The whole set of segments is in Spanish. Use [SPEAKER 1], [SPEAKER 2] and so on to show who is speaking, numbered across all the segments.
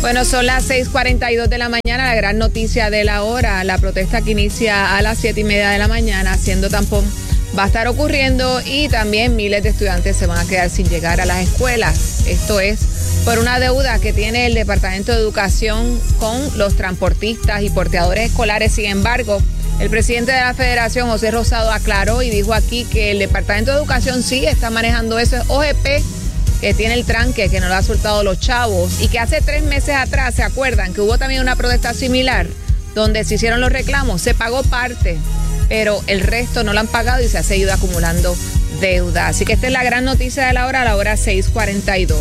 [SPEAKER 1] Bueno, son las 6:42 de la mañana, la gran noticia de la hora, la protesta que inicia a las 7:30 de la mañana, haciendo tampón, va a estar ocurriendo y también miles de estudiantes se van a quedar sin llegar a las escuelas. Esto es por una deuda que tiene el Departamento de Educación con los transportistas y porteadores escolares. Sin embargo, el presidente de la Federación, José Rosado, aclaró y dijo aquí que el Departamento de Educación sí está manejando eso. Es OGP que tiene el tranque, que no lo ha soltado los chavos, y que hace 3 meses atrás, ¿se acuerdan? Que hubo también una protesta similar, donde se hicieron los reclamos, se pagó parte, pero el resto no lo han pagado y se ha seguido acumulando deuda. Así que esta es la gran noticia de la hora, a la hora 6:42.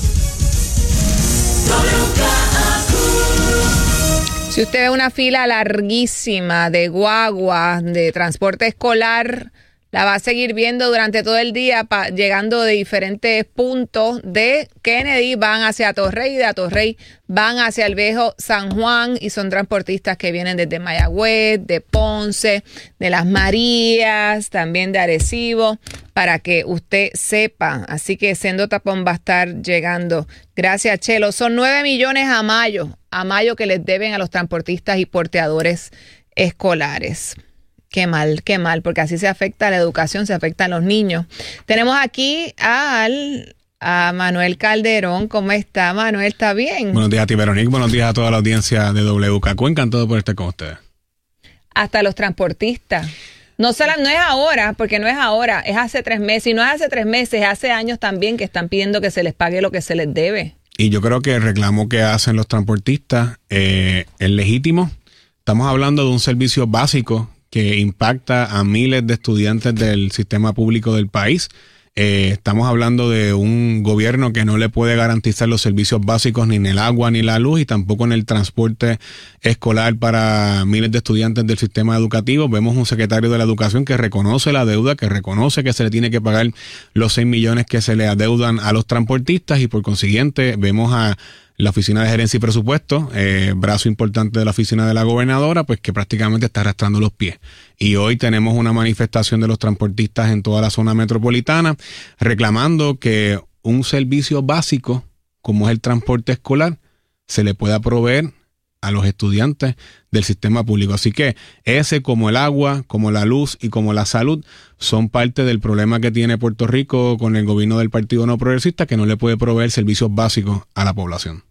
[SPEAKER 1] Si usted ve una fila larguísima de guaguas, de transporte escolar, la va a seguir viendo durante todo el día, llegando de diferentes puntos de Kennedy, van hacia Atorrey, de Atorrey van hacia el viejo San Juan, y son transportistas que vienen desde Mayagüez, de Ponce, de Las Marías, también de Arecibo, para que usted sepa. Así que Sendo Tapón va a estar llegando. Gracias, Chelo. Son 9 millones a mayo que les deben a los transportistas y porteadores escolares. Qué mal, porque así se afecta a la educación, se afecta a los niños. Tenemos aquí a Manuel Calderón. ¿Cómo está, Manuel? ¿Está bien?
[SPEAKER 2] Buenos días a ti, Veronique. Buenos días a toda la audiencia de WKQ. Encantado por estar con ustedes.
[SPEAKER 1] Hasta los transportistas. No es ahora, porque no es ahora, es hace 3 meses. Y no es hace 3 meses, es hace años también que están pidiendo que se les pague lo que se les debe.
[SPEAKER 2] Y yo creo que el reclamo que hacen los transportistas es legítimo. Estamos hablando de un servicio básico que impacta a miles de estudiantes del sistema público del país. Estamos hablando de un gobierno que no le puede garantizar los servicios básicos ni en el agua ni la luz, y tampoco en el transporte escolar para miles de estudiantes del sistema educativo. Vemos un secretario de la Educación que reconoce la deuda, que reconoce que se le tiene que pagar los 6 millones que se le adeudan a los transportistas, y por consiguiente vemos a la Oficina de Gerencia y Presupuesto, brazo importante de la oficina de la gobernadora, pues que prácticamente está arrastrando los pies. Y hoy tenemos una manifestación de los transportistas en toda la zona metropolitana reclamando que un servicio básico como es el transporte escolar se le pueda proveer a los estudiantes del sistema público. Así que ese, como el agua, como la luz y como la salud, son parte del problema que tiene Puerto Rico con el gobierno del Partido No Progresista, que no le puede proveer servicios básicos a la población.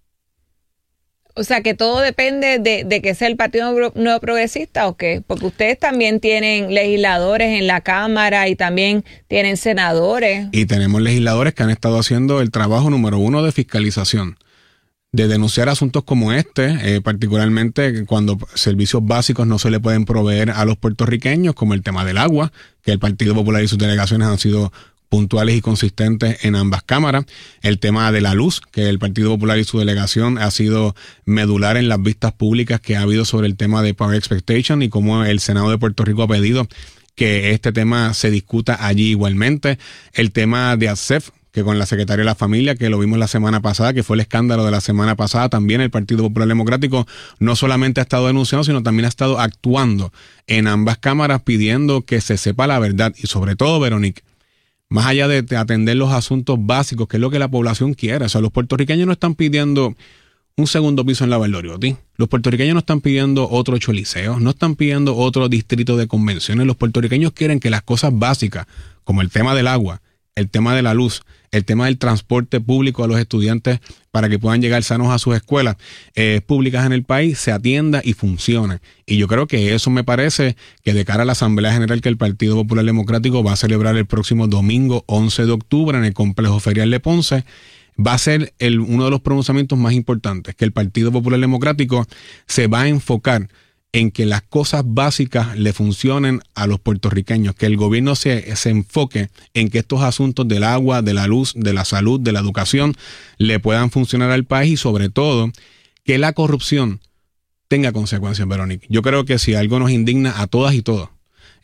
[SPEAKER 1] O sea, que todo depende de que sea el Partido Nuevo Progresista, ¿o qué? Porque ustedes también tienen legisladores en la Cámara y también tienen senadores.
[SPEAKER 2] Y tenemos legisladores que han estado haciendo el trabajo número 1 de fiscalización, de denunciar asuntos como este, particularmente cuando servicios básicos no se le pueden proveer a los puertorriqueños, como el tema del agua, que el Partido Popular y sus delegaciones han sido puntuales y consistentes en ambas cámaras. El tema de la luz, que el Partido Popular y su delegación ha sido medular en las vistas públicas que ha habido sobre el tema de Power Expectation, y cómo el Senado de Puerto Rico ha pedido que este tema se discuta allí igualmente. El tema de ASEF, que con la Secretaria de la Familia, que lo vimos la semana pasada, que fue el escándalo de la semana pasada, también el Partido Popular Democrático no solamente ha estado denunciando, sino también ha estado actuando en ambas cámaras pidiendo que se sepa la verdad. Y sobre todo, Veronique, más allá de atender los asuntos básicos, que es lo que la población quiere. O sea, los puertorriqueños no están pidiendo un segundo piso en la Valdoriotti. Los puertorriqueños no están pidiendo otro Choliseo, no están pidiendo otro distrito de convenciones. Los puertorriqueños quieren que las cosas básicas, como el tema del agua, el tema de la luz, el tema del transporte público a los estudiantes para que puedan llegar sanos a sus escuelas públicas en el país, se atienda y funcione. Y yo creo que eso me parece que de cara a la Asamblea General que el Partido Popular Democrático va a celebrar el próximo domingo 11 de octubre en el Complejo Ferial de Ponce, va a ser uno de los pronunciamientos más importantes, que el Partido Popular Democrático se va a enfocar en que las cosas básicas le funcionen a los puertorriqueños, que el gobierno se enfoque en que estos asuntos del agua, de la luz, de la salud, de la educación, le puedan funcionar al país, y sobre todo que la corrupción tenga consecuencias, Veronique. Yo creo que si algo nos indigna a todas y todos,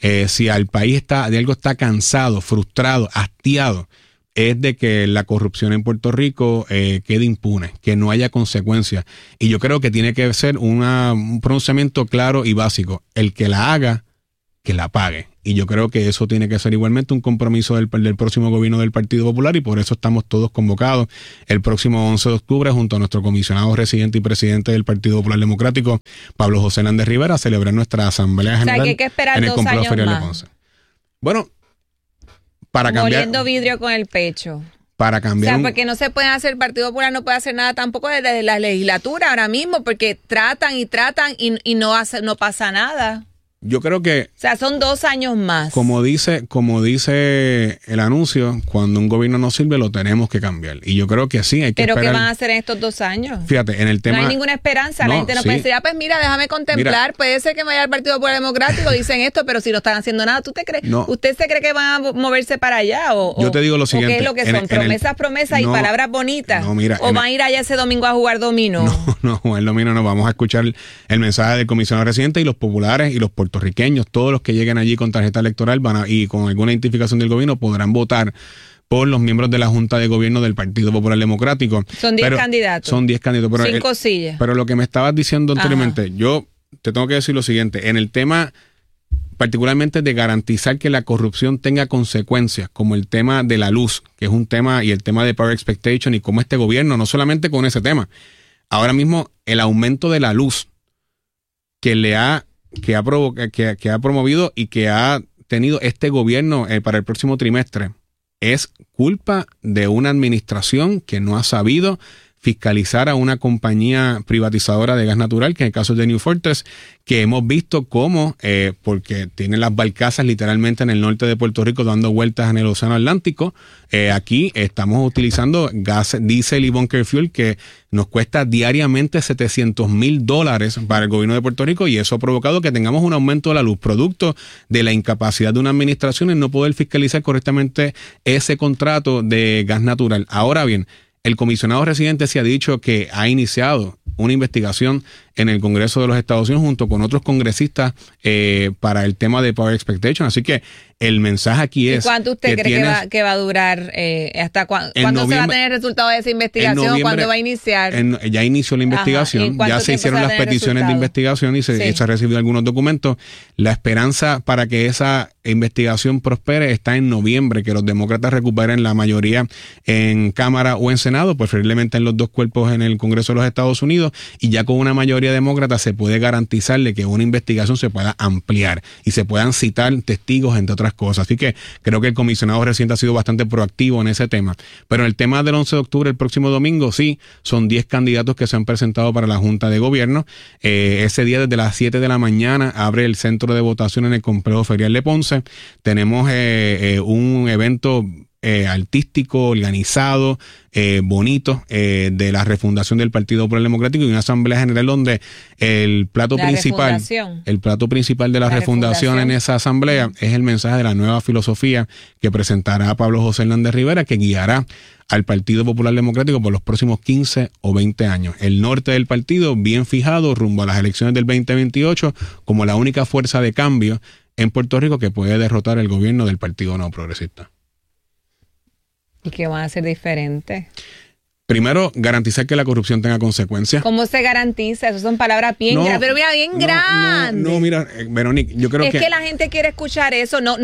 [SPEAKER 2] si al país de algo está cansado, frustrado, hastiado, es de que la corrupción en Puerto Rico quede impune, que no haya consecuencias. Y yo creo que tiene que ser un pronunciamiento claro y básico. El que la haga, que la pague. Y yo creo que eso tiene que ser igualmente un compromiso del próximo gobierno del Partido Popular, y por eso estamos todos convocados el próximo 11 de octubre junto a nuestro comisionado residente y presidente del Partido Popular Democrático, Pablo José Hernández Rivera, a celebrar nuestra Asamblea General,
[SPEAKER 1] que hay que esperar
[SPEAKER 2] en el
[SPEAKER 1] 2
[SPEAKER 2] Complejo
[SPEAKER 1] años
[SPEAKER 2] Ferial de
[SPEAKER 1] más.
[SPEAKER 2] Ponce. Bueno, para cambiar...
[SPEAKER 1] Moliendo vidrio con el pecho.
[SPEAKER 2] Para cambiar.
[SPEAKER 1] O sea, porque no se puede hacer, el Partido Popular no puede hacer nada tampoco desde la legislatura ahora mismo, porque tratan y no pasa nada.
[SPEAKER 2] Yo creo que...
[SPEAKER 1] O sea, son 2 años más.
[SPEAKER 2] Como dice el anuncio, cuando un gobierno no sirve, lo tenemos que cambiar. Y yo creo que sí, hay que
[SPEAKER 1] ¿Pero
[SPEAKER 2] esperar.
[SPEAKER 1] qué van a hacer en estos 2 años?
[SPEAKER 2] Fíjate, en el tema...
[SPEAKER 1] No hay ninguna esperanza. La gente no puede decir, pues mira, déjame contemplar. Puede ser que vaya al Partido Popular Democrático, dicen esto, pero si no están haciendo nada, ¿tú te crees?
[SPEAKER 2] No.
[SPEAKER 1] ¿Usted se cree que van a moverse para allá?
[SPEAKER 2] Yo te digo lo siguiente.
[SPEAKER 1] ¿O qué es lo que son? Promesas y palabras bonitas.
[SPEAKER 2] No, mira,
[SPEAKER 1] ¿O van a ir allá ese domingo a jugar dominó?
[SPEAKER 2] No, el dominó no. Vamos a escuchar el mensaje del comisionado residente, y los populares y los puertorriqueños, todos los que lleguen allí con tarjeta electoral y con alguna identificación del gobierno podrán votar por los miembros de la Junta de Gobierno del Partido Popular Democrático.
[SPEAKER 1] Son 10 candidatos.
[SPEAKER 2] Son 10 candidatos. Pero
[SPEAKER 1] 5 sillas.
[SPEAKER 2] Pero lo que me estabas diciendo anteriormente, yo te tengo que decir lo siguiente. En el tema particularmente de garantizar que la corrupción tenga consecuencias, como el tema de la luz, que es un tema, y el tema de Power Expectation, y cómo este gobierno, no solamente con ese tema, ahora mismo el aumento de la luz que ha promovido y que ha tenido este gobierno para el próximo trimestre es culpa de una administración que no ha sabido fiscalizar a una compañía privatizadora de gas natural, que en el caso de New Fortress, que hemos visto cómo, porque tienen las barcazas literalmente en el norte de Puerto Rico dando vueltas en el Océano Atlántico, aquí estamos utilizando gas, diésel y bunker fuel que nos cuesta diariamente $700,000 para el gobierno de Puerto Rico, y eso ha provocado que tengamos un aumento de la luz, producto de la incapacidad de una administración en no poder fiscalizar correctamente ese contrato de gas natural. Ahora bien, el comisionado residente se ha dicho que ha iniciado una investigación en el Congreso de los Estados Unidos junto con otros congresistas para el tema de Power Expectation. Así que el mensaje aquí es...
[SPEAKER 1] ¿Y cuánto usted cree que va a durar? ¿Hasta cuándo se va a tener el resultado de esa investigación? ¿Cuándo va a iniciar?
[SPEAKER 2] Ya inició la investigación, ya se hicieron las peticiones de investigación y se ha recibido algunos documentos. La esperanza para que esa investigación prospere está en noviembre, que los demócratas recuperen la mayoría en Cámara o en Senado, preferiblemente en los 2 cuerpos en el Congreso de los Estados Unidos, y ya con una mayoría demócrata se puede garantizarle que una investigación se pueda ampliar y se puedan citar testigos, entre otras cosas. Así que creo que el comisionado reciente ha sido bastante proactivo en ese tema. Pero en el tema del 11 de octubre, el próximo domingo, sí, son 10 candidatos que se han presentado para la Junta de Gobierno. Ese día, desde las 7 de la mañana, abre el centro de votación en el Complejo Ferial de Ponce. Tenemos un evento artístico, organizado, bonito, de la refundación del Partido Popular Democrático, y una asamblea general donde el plato principal de la refundación en esa asamblea es el mensaje de la nueva filosofía que presentará Pablo José Hernández Rivera, que guiará al Partido Popular Democrático por los próximos 15 o 20 años. El norte del partido bien fijado rumbo a las elecciones del 2028 como la única fuerza de cambio en Puerto Rico que puede derrotar el gobierno del Partido No Progresista.
[SPEAKER 1] ¿Y qué van a hacer diferente?
[SPEAKER 2] Primero, garantizar que la corrupción tenga consecuencias.
[SPEAKER 1] ¿Cómo se garantiza? Esas son palabras bien grandes. Pero mira, bien grandes.
[SPEAKER 2] No, mira, Verónica, yo creo que...
[SPEAKER 1] Es que la gente quiere escuchar eso. No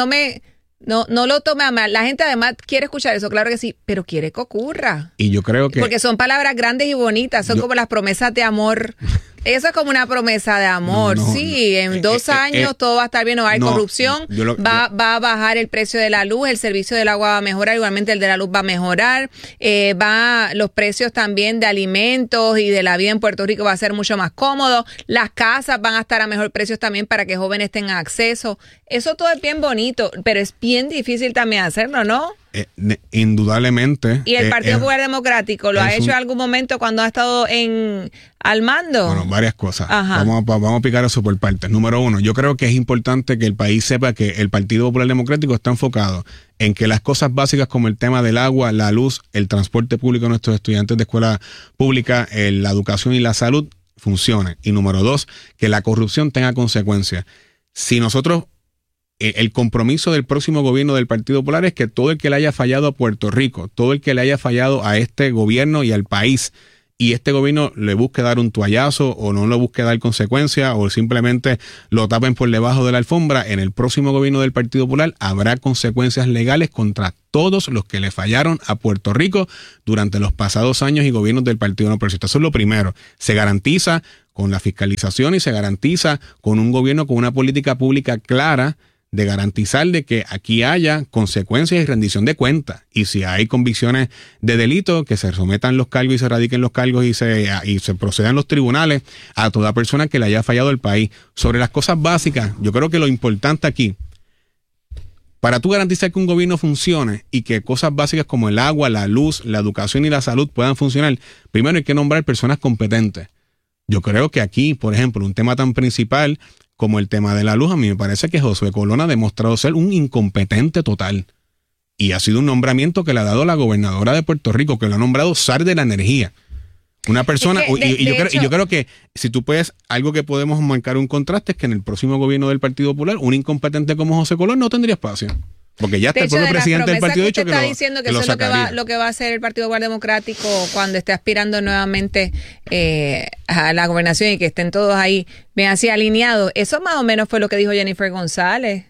[SPEAKER 1] lo tome a mal. La gente además quiere escuchar eso, claro que sí, pero quiere que ocurra.
[SPEAKER 2] Y yo creo que...
[SPEAKER 1] Porque son palabras grandes y bonitas. Son como las promesas de amor. Eso es como una promesa de amor. Sí, en 2 años todo va a estar bien, no va a haber corrupción, va a bajar el precio de la luz, el servicio del agua va a mejorar, igualmente el de la luz va a mejorar, los precios también de alimentos y de la vida en Puerto Rico va a ser mucho más cómodo, las casas van a estar a mejor precios también para que jóvenes tengan acceso. Eso todo es bien bonito, pero es bien difícil también hacerlo, ¿no?
[SPEAKER 2] Indudablemente.
[SPEAKER 1] ¿Y el Partido Popular Democrático lo ha hecho en algún momento cuando ha estado al mando?
[SPEAKER 2] Bueno, varias cosas. Vamos a picar eso por partes. Número 1, yo creo que es importante que el país sepa que el Partido Popular Democrático está enfocado en que las cosas básicas como el tema del agua, la luz, el transporte público de nuestros estudiantes de escuela pública, la educación y la salud funcionen. Y número 2, que la corrupción tenga consecuencias. Si nosotros... El compromiso del próximo gobierno del Partido Popular es que todo el que le haya fallado a Puerto Rico, todo el que le haya fallado a este gobierno y al país y este gobierno le busque dar un toallazo o no le busque dar consecuencias o simplemente lo tapen por debajo de la alfombra, en el próximo gobierno del Partido Popular habrá consecuencias legales contra todos los que le fallaron a Puerto Rico durante los pasados años y gobiernos del Partido No Progresista. Eso es lo primero. Se garantiza con la fiscalización y se garantiza con un gobierno con una política pública clara de garantizar de que aquí haya consecuencias y rendición de cuentas. Y si hay convicciones de delito, que se sometan los cargos y se radiquen los cargos y se procedan los tribunales a toda persona que le haya fallado al país. Sobre las cosas básicas, yo creo que lo importante aquí, para tú garantizar que un gobierno funcione y que cosas básicas como el agua, la luz, la educación y la salud puedan funcionar, primero hay que nombrar personas competentes. Yo creo que aquí, por ejemplo, un tema tan principal como el tema de la luz, a mí me parece que Josué Colón ha demostrado ser un incompetente total. Y ha sido un nombramiento que le ha dado la gobernadora de Puerto Rico, que lo ha nombrado zar de la energía. Una persona, yo creo que si tú puedes, algo que podemos marcar un contraste es que en el próximo gobierno del Partido Popular, un incompetente como José Colón no tendría espacio. Porque ya está el propio presidente del partido dicho que
[SPEAKER 1] está diciendo que eso es lo que va a hacer el Partido Popular Democrático cuando esté aspirando nuevamente a la gobernación y que estén todos ahí bien así alineados. Eso más o menos fue lo que dijo Jennifer González.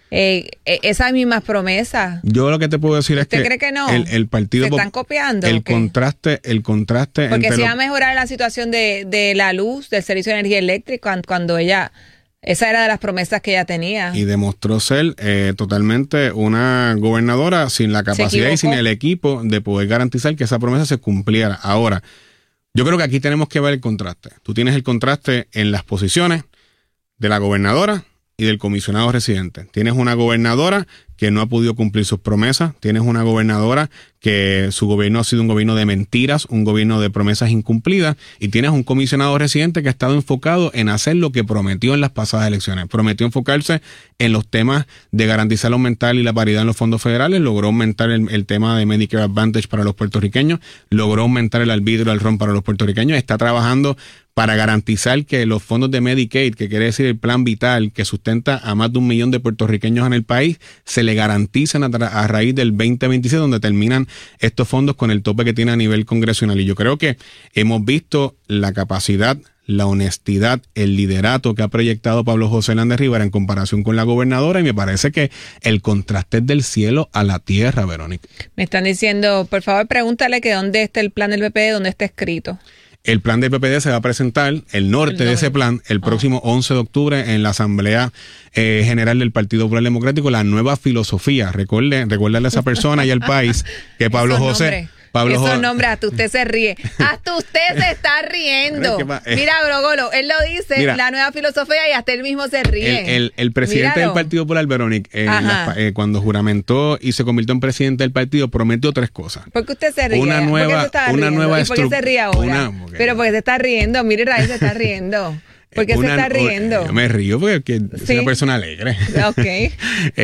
[SPEAKER 1] Esas mismas promesas.
[SPEAKER 2] Yo lo que te puedo decir es que
[SPEAKER 1] cree que no?
[SPEAKER 2] el partido
[SPEAKER 1] se están copiando.
[SPEAKER 2] El contraste
[SPEAKER 1] porque si va a mejorar la situación de la luz, del servicio de energía eléctrica cuando ella... Esa era de las promesas que ella tenía.
[SPEAKER 2] Y demostró ser totalmente una gobernadora sin la capacidad y sin el equipo de poder garantizar que esa promesa se cumpliera. Ahora, yo creo que aquí tenemos que ver el contraste. Tú tienes el contraste en las posiciones de la gobernadora y del comisionado residente. Tienes una gobernadora que no ha podido cumplir sus promesas. Tienes una gobernadora que su gobierno ha sido un gobierno de mentiras, un gobierno de promesas incumplidas, y tienes un comisionado residente que ha estado enfocado en hacer lo que prometió en las pasadas elecciones. Prometió enfocarse en los temas de garantizar lo aumentar y la paridad en los fondos federales, logró aumentar el tema de Medicare Advantage para los puertorriqueños, logró aumentar el arbitrio del RON para los puertorriqueños, está trabajando para garantizar que los fondos de Medicaid, que quiere decir el plan vital que sustenta a más de 1 millón de puertorriqueños en el país, se le garanticen a raíz del 2026, donde terminan estos fondos con el tope que tiene a nivel congresional. Y yo creo que hemos visto la capacidad, la honestidad, el liderato que ha proyectado Pablo José Hernández Rivera en comparación con la gobernadora, y me parece que el contraste es del cielo a la tierra, Verónica.
[SPEAKER 1] Me están diciendo, por favor, pregúntale que dónde está el plan del PPD, dónde está escrito.
[SPEAKER 2] El plan del PPD se va a presentar, el norte de ese plan, el próximo 11 de octubre en la Asamblea General del Partido Popular Democrático, la nueva filosofía. Recuérdale a esa persona y al país que Pablo José...
[SPEAKER 1] Esos nombres, hasta usted se ríe. Hasta usted se está riendo. Mira, Brogolo, él lo dice, mira, la nueva filosofía, y hasta él mismo se ríe.
[SPEAKER 2] El presidente del Partido Popular, Verónica, cuando juramentó y se convirtió en presidente del partido, prometió 3 cosas.
[SPEAKER 1] ¿Por qué usted se ríe?
[SPEAKER 2] Una nueva
[SPEAKER 1] ¿Y por qué se ríe ahora? Pero porque se está riendo. Mire, Raíz se está riendo. ¿Por qué se está riendo?
[SPEAKER 2] Yo me río porque soy una persona alegre.
[SPEAKER 1] Ok.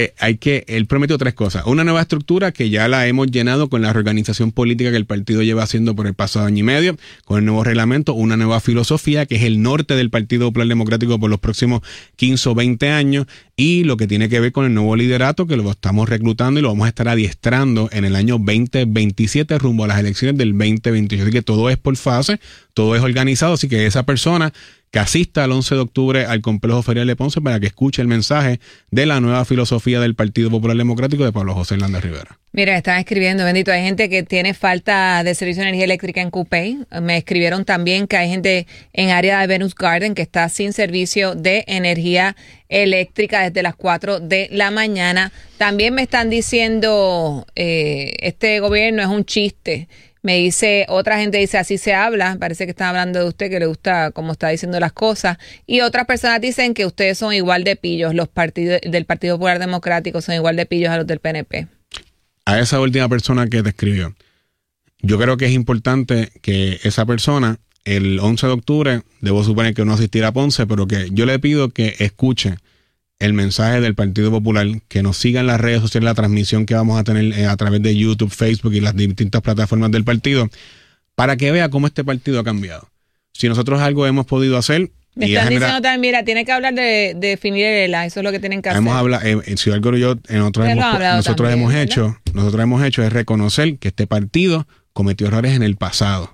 [SPEAKER 2] Él prometió 3 cosas. Una nueva estructura que ya la hemos llenado con la reorganización política que el partido lleva haciendo por el pasado año y medio, con el nuevo reglamento, una nueva filosofía que es el norte del Partido Popular Democrático por los próximos 15 o 20 años, y lo que tiene que ver con el nuevo liderato que lo estamos reclutando y lo vamos a estar adiestrando en el año 2027 rumbo a las elecciones del 2028. Así que todo es por fase, todo es organizado, así que esa persona que asista el 11 de octubre al complejo ferial de Ponce para que escuche el mensaje de la nueva filosofía del Partido Popular Democrático de Pablo José Hernández Rivera.
[SPEAKER 1] Mira, están escribiendo, bendito, hay gente que tiene falta de servicio de energía eléctrica en Cupey. Me escribieron también que hay gente en área de Venus Garden que está sin servicio de energía eléctrica desde las 4 de la mañana. También me están diciendo, este gobierno es un chiste. Me dice, otra gente dice, así se habla, parece que están hablando de usted, que le gusta cómo está diciendo las cosas, y otras personas dicen que ustedes son igual de pillos, los partidos del Partido Popular Democrático son igual de pillos a los del PNP.
[SPEAKER 2] A esa última persona que te escribió, yo creo que es importante que esa persona, el 11 de octubre, debo suponer que no asistirá a Ponce, pero que yo le pido que escuche el mensaje del Partido Popular, que nos sigan las redes sociales, la transmisión que vamos a tener a través de YouTube, Facebook y las distintas plataformas del partido, para que vea cómo este partido ha cambiado. Si nosotros algo hemos podido hacer...
[SPEAKER 1] Me están diciendo también, mira, tiene que hablar de definir el ELA, eso es lo que tienen que hacer.
[SPEAKER 2] Hemos hablado, si algo nosotros hemos hecho es reconocer que este partido cometió errores en el pasado.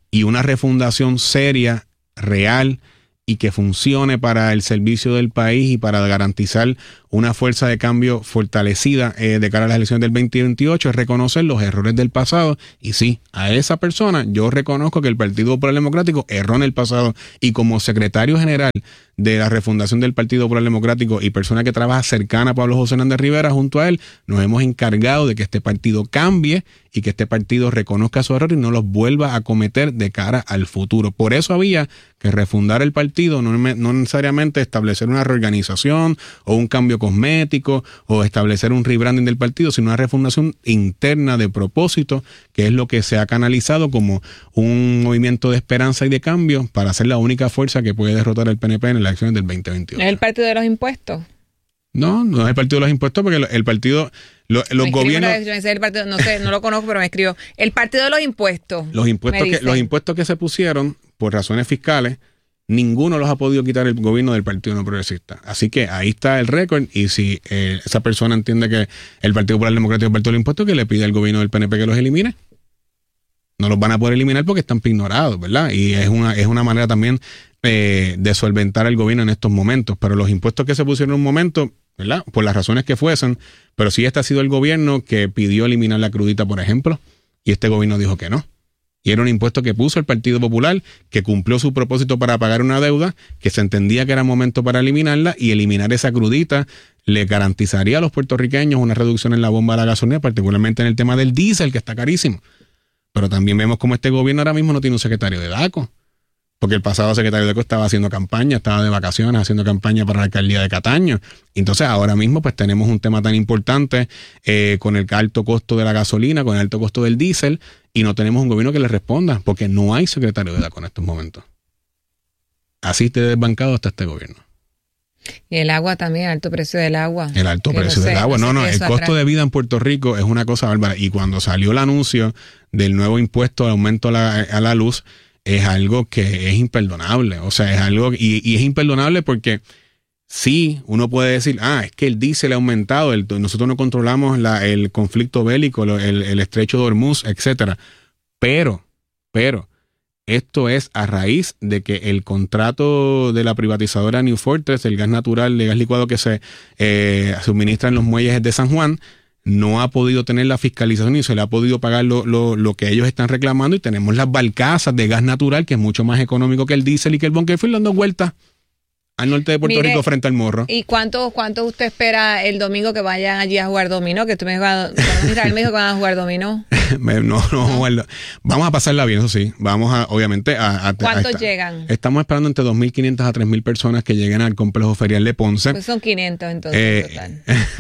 [SPEAKER 2] y una refundación seria, real, y que funcione para el servicio del país y para garantizar una fuerza de cambio fortalecida de cara a las elecciones del 2028, es reconocer los errores del pasado. Y sí, a esa persona yo reconozco que el Partido Popular Democrático erró en el pasado, y como secretario general de la refundación del Partido Popular Democrático y persona que trabaja cercana a Pablo José Hernández Rivera, junto a él, nos hemos encargado de que este partido cambie y que este partido reconozca su error y no los vuelva a cometer de cara al futuro. Por eso había que refundar el partido, no necesariamente establecer una reorganización o un cambio cosmético o establecer un rebranding del partido, sino una refundación interna de propósito, que es lo que se ha canalizado como un movimiento de esperanza y de cambio para ser la única fuerza que puede derrotar al PNP en las elecciones del 2028.
[SPEAKER 1] ¿Es el partido de los impuestos?
[SPEAKER 2] No es el partido de los impuestos, porque el partido, los gobiernos...
[SPEAKER 1] No sé, no lo conozco, pero me escribió. El partido de los impuestos.
[SPEAKER 2] Los impuestos que se pusieron por razones fiscales, ninguno los ha podido quitar el gobierno del Partido No Progresista. Así que ahí está el récord, y si esa persona entiende que el Partido Popular Democrático es el partido de los impuestos, que le pide al gobierno del PNP que los elimine. No los van a poder eliminar porque están pignorados, ¿verdad? Y es una manera también de solventar al gobierno en estos momentos. Pero los impuestos que se pusieron en un momento, ¿verdad?, por las razones que fuesen, pero sí este ha sido el gobierno que pidió eliminar la crudita, por ejemplo, y este gobierno dijo que no. Y era un impuesto que puso el Partido Popular, que cumplió su propósito para pagar una deuda, que se entendía que era momento para eliminarla, y eliminar esa crudita le garantizaría a los puertorriqueños una reducción en la bomba de la gasolina, particularmente en el tema del diésel, que está carísimo. Pero también vemos como este gobierno ahora mismo no tiene un secretario de DACO, porque el pasado secretario de DACO estaba haciendo campaña, estaba de vacaciones haciendo campaña para la alcaldía de Cataño. Entonces ahora mismo pues tenemos un tema tan importante con el alto costo de la gasolina, con el alto costo del diésel, y no tenemos un gobierno que le responda, porque no hay secretario de DACO en estos momentos. Así de desbancado está este gobierno.
[SPEAKER 1] Y el agua también, el alto precio del agua.
[SPEAKER 2] El alto precio del agua. El costo de vida en Puerto Rico es una cosa bárbara. Y cuando salió el anuncio del nuevo impuesto de aumento a la luz, es algo que es imperdonable. O sea, es algo, y es imperdonable porque sí, uno puede decir, es que el diésel ha aumentado, nosotros no controlamos el conflicto bélico, el estrecho de Hormuz, etcétera. Pero, esto es a raíz de que el contrato de la privatizadora New Fortress, el gas natural, el gas licuado que se suministra en los muelles de San Juan, no ha podido tener la fiscalización y se le ha podido pagar lo que ellos están reclamando, y tenemos las barcazas de gas natural, que es mucho más económico que el diésel y que el bunker fuel, dando vueltas al norte de Puerto Rico frente al Morro.
[SPEAKER 1] ¿Y cuánto usted espera el domingo que vayan allí a jugar dominó? Que tú me dijo que van a jugar dominó.
[SPEAKER 2] No, vamos a pasarla bien, eso sí. Vamos a, obviamente,
[SPEAKER 1] ¿Cuántos llegan?
[SPEAKER 2] Estamos esperando entre 2.500 a 3.000 personas que lleguen al complejo ferial de Ponce.
[SPEAKER 1] Pues son 500 entonces total.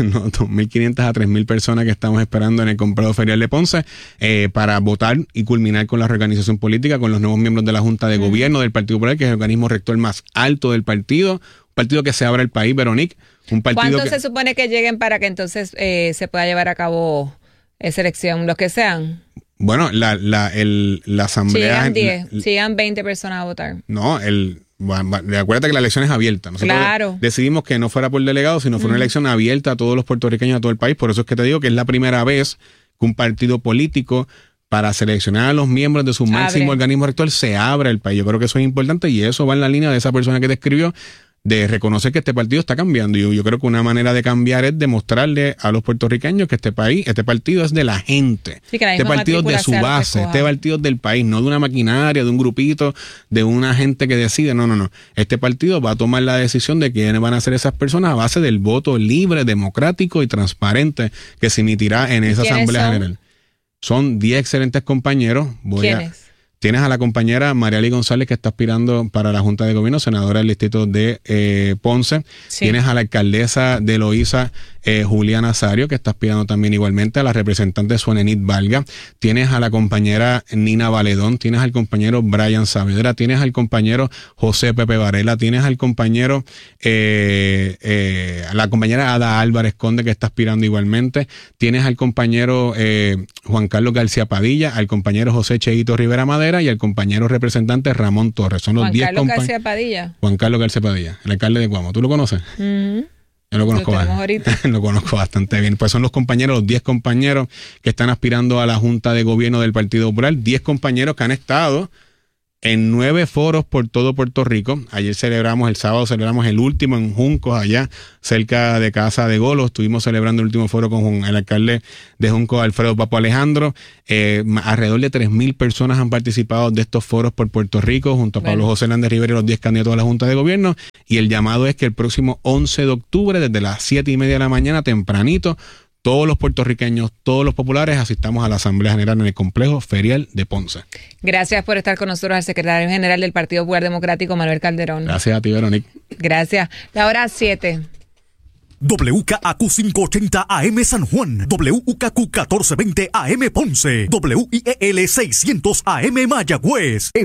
[SPEAKER 2] 2.500 a 3.000 personas que estamos esperando en el complejo ferial de Ponce para votar y culminar con la reorganización política, con los nuevos miembros de la Junta de Gobierno del Partido Popular, que es el organismo rector más alto del partido. Un partido que se abra el país, Veronique.
[SPEAKER 1] ¿Cuánto se supone que lleguen para que entonces se pueda llevar a cabo esa elección, los que sean?
[SPEAKER 2] Bueno, la asamblea...
[SPEAKER 1] Si llegan 20 personas a votar.
[SPEAKER 2] No, acuérdate que la elección es abierta. Nosotros decidimos que no fuera por delegado, sino fuera una elección abierta a todos los puertorriqueños, a todo el país. Por eso es que te digo que es la primera vez que un partido político, para seleccionar a los miembros de su máximo organismo rector, se abre el país. Yo creo que eso es importante, y eso va en la línea de esa persona que te escribió, de reconocer que este partido está cambiando. Y yo creo que una manera de cambiar es demostrarle a los puertorriqueños que este partido es de la gente.
[SPEAKER 1] Sí, que
[SPEAKER 2] este partido es de su base, este partido es del país, no de una maquinaria, de un grupito, de una gente que decide. No. Este partido va a tomar la decisión de quiénes van a ser esas personas a base del voto libre, democrático y transparente que se emitirá en esa Asamblea General. Son 10 excelentes compañeros.
[SPEAKER 1] ¿Quiénes?
[SPEAKER 2] Tienes a la compañera Mariali González, que está aspirando para la Junta de Gobierno, senadora del distrito de Ponce. Sí. Tienes a la alcaldesa de Loíza, Julia Nazario, que está aspirando también igualmente, a la representante Suenenit Valga. Tienes a la compañera Nina Valedón, tienes al compañero Brian Saavedra, tienes al compañero José Pepe Varela, tienes al compañero la compañera Ada Álvarez Conde, que está aspirando igualmente. Tienes al compañero Juan Carlos García Padilla, al compañero José Cheito Rivera Madera y al compañero representante Ramón Torres. Son los 10 compañeros.
[SPEAKER 1] García Padilla.
[SPEAKER 2] Juan Carlos García Padilla, el alcalde de Guamo. ¿Tú lo conoces? Yo lo conozco lo conozco bastante bien. Pues son los 10 compañeros que están aspirando a la Junta de Gobierno del Partido Popular. 10 compañeros que han estado en 9 foros por todo Puerto Rico. Ayer el sábado celebramos el último en Juncos, allá cerca de Casa de Golo. Estuvimos celebrando el último foro con el alcalde de Juncos, Alfredo Papo Alejandro. Alrededor de 3,000 personas han participado de estos foros por Puerto Rico, junto a Pablo José Hernández Rivera y los 10 candidatos a la Junta de Gobierno. Y el llamado es que el próximo 11 de octubre, desde las 7:30 de la mañana, tempranito, todos los puertorriqueños, todos los populares, asistamos a la Asamblea General en el Complejo Ferial de Ponce.
[SPEAKER 1] Gracias por estar con nosotros al secretario general del Partido Popular Democrático, Manuel Calderón.
[SPEAKER 2] Gracias a ti, Verónica.
[SPEAKER 1] Gracias. La hora 7.
[SPEAKER 3] WKAQ 580 AM San Juan, WKQ 1420 AM Ponce, WIEL 600 AM Mayagüez.